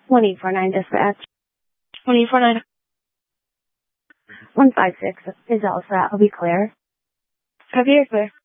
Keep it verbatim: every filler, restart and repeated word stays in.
one eight four nine dispatch. one eight four nine. one five six is all set. I'll be clear. Copy, you're clear.